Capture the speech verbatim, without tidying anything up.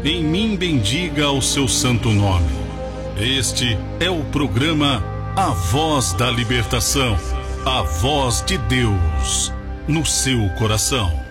em mim bendiga o seu santo nome. Este é o programa A Voz da Libertação, a voz de Deus no seu coração.